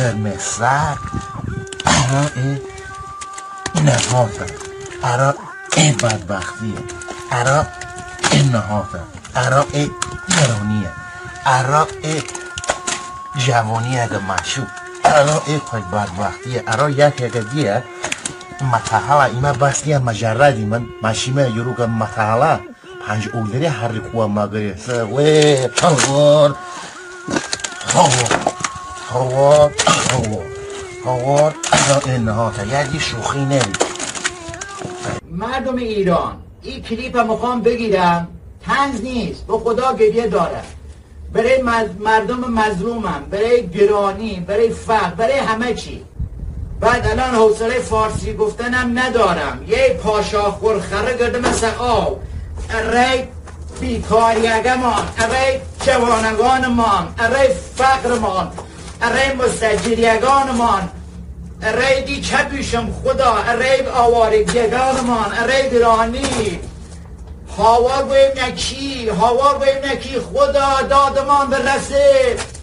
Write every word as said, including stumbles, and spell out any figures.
قرمسر ارا نهاته ارا بدبختیه ارا نهاته ارا گرانیه ارا جوانی اگه مشو ارا خود بدبختیه ارا یک اگه دیه متحالا ایمه بس دیه مجردی من مشیمه یورو که متحالا پنج اولدری هر کوه مگریسه وی هوار هوار هوار هوار هوار این نهاته یکی شوخی نمی مردم ایران این کلیپ هم میخوام بگیرم طنز نیست به خدا گریه داره برای مردم مظلومم برای گرانی برای فقر برای همه چی بعد الان حوصله فارسی گفتنم ندارم یه پاشا خورخره گرده مثل آو ارای بیکاریگمان ارای جوانگانمان ارای فقرمان ارای مستجریگانمان ارای دی چپیشم خدا ارای آوارگیگانمان ارای گرانی هاوار بیم نکی هاوار بیم نکی خدا دادمان برسه